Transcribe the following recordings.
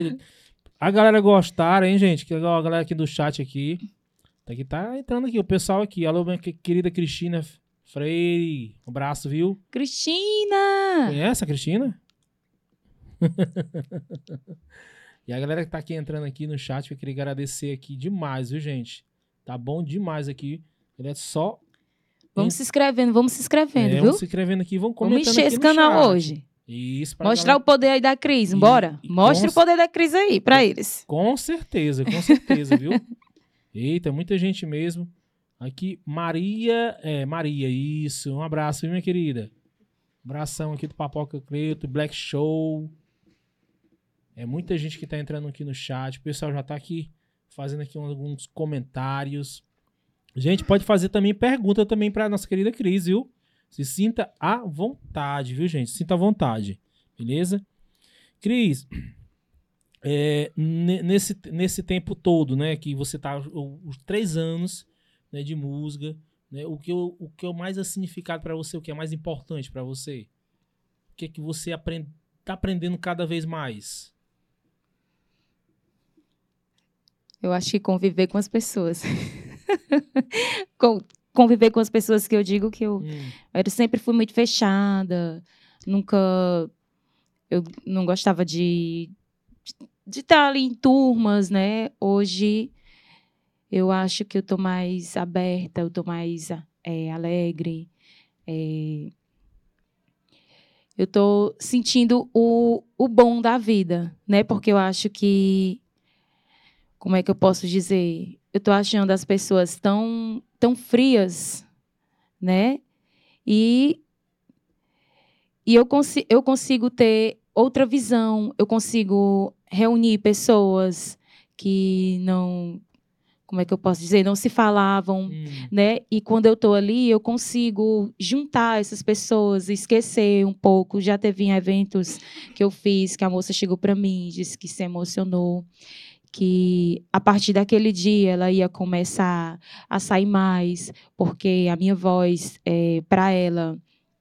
A galera gostaram, hein, gente? Que legal, a galera aqui do chat aqui. Tá entrando aqui, o pessoal aqui. Alô, minha querida Cristina Freire. Um abraço, viu? Cristina! Conhece a Cristina? E a galera que tá aqui entrando aqui no chat, eu queria agradecer aqui demais, viu, gente? Tá bom demais aqui. Ele é só... Vamos se inscrevendo, viu? Vamos se inscrevendo aqui, vamos comentando encher aqui esse no canal chat. hoje. Isso, Mostrar galera... o poder aí da Cris, bora. Mostre o poder da Cris aí pra eles. Com certeza, viu? Eita, muita gente mesmo. Aqui, Maria, isso. Um abraço, viu, minha querida? Abração aqui do Papoca Cleto, Black Show. É muita gente que tá entrando aqui no chat. O pessoal já tá aqui fazendo aqui alguns comentários. Gente, pode fazer também pergunta também pra nossa querida Cris, viu? Se sinta à vontade, viu, gente? Sinta à vontade, beleza? Cris, nesse tempo todo, né, que você tá os 3 anos, né, de música, né, o que é mais significado para você, o que é mais importante para você? O que é que você tá aprendendo cada vez mais? Eu acho que conviver com as pessoas. Conviver com as pessoas, que eu digo que eu sempre fui muito fechada, eu não gostava de estar ali em turmas, né? Hoje eu acho que eu tô mais aberta, eu tô mais alegre, eu tô sentindo o bom da vida, né? Porque eu acho que, como é que eu posso dizer? Eu tô achando as pessoas tão frias, né? E eu consigo ter outra visão, eu consigo reunir pessoas que não, como é que eu posso dizer, não se falavam, né? E quando eu estou ali, eu consigo juntar essas pessoas, esquecer um pouco. Já teve eventos que eu fiz, que a moça chegou para mim e disse que se emocionou, que a partir daquele dia ela ia começar a sair mais, porque a minha voz, para ela,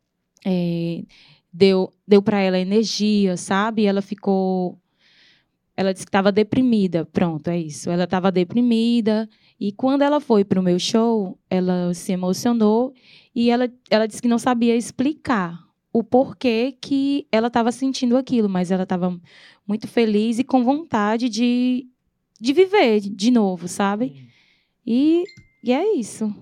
deu para ela energia, sabe? Ela disse que estava deprimida, pronto, é isso. Ela estava deprimida e quando ela foi para o meu show, ela se emocionou e ela disse que não sabia explicar o porquê que ela estava sentindo aquilo, mas ela estava muito feliz e com vontade de viver de novo, sabe? E é isso.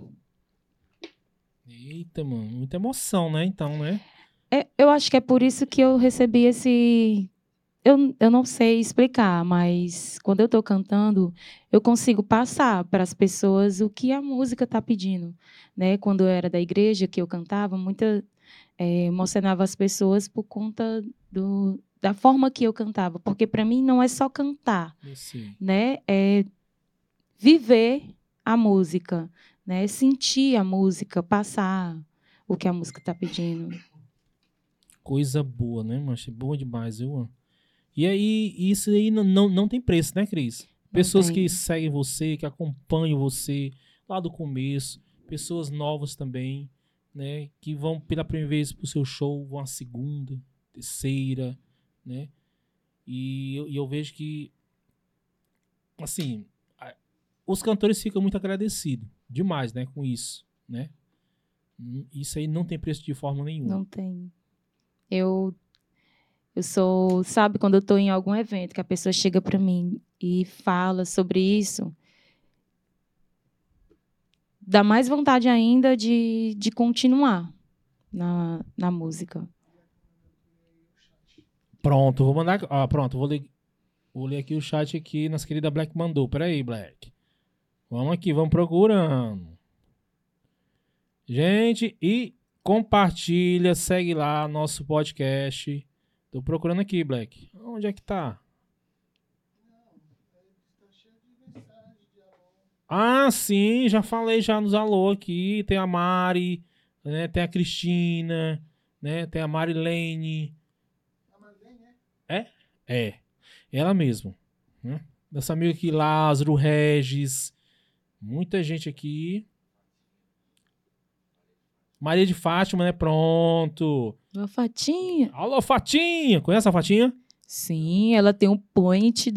Eita, mano, muita emoção, né? Então, né? Eu acho que é por isso que eu recebi esse... Eu não sei explicar, mas quando eu estou cantando, eu consigo passar para as pessoas o que a música está pedindo, né? Quando eu era da igreja, que eu cantava, emocionava as pessoas por conta da forma que eu cantava, porque para mim não é só cantar, né? É viver a música, né? Sentir a música, passar o que a música está pedindo. Coisa boa, né, mancha? Boa demais, viu? E aí, isso aí não tem preço, né, Cris? Pessoas que seguem você, que acompanham você lá do começo, pessoas novas também, né, que vão pela primeira vez pro seu show, vão a segunda, terceira, né? E eu vejo que, assim, os cantores ficam muito agradecidos demais, né, com isso, né? Isso aí não tem preço de forma nenhuma. Não tem. Eu sou, sabe, quando eu estou em algum evento, que a pessoa chega para mim e fala sobre isso, dá mais vontade ainda de continuar na música. Pronto, vou mandar... pronto, vou ler aqui o chat aqui, nossa querida Black mandou. Peraí, Black. Vamos aqui, vamos procurando. Gente, e compartilha, segue lá nosso podcast. Tô procurando aqui, Black. Onde é que tá? Ah, sim, já falei já nos alô aqui. Tem a Mari, né? Tem a Cristina, né? Tem a Marilene. A Marilene, é? É. Ela mesmo. Né? Nossa amiga aqui, Lázaro, Regis. Muita gente aqui. Maria de Fátima, né? Pronto. Alô, Fatinha. Alô, Fatinha. Conhece a Fatinha? Sim, ela tem um point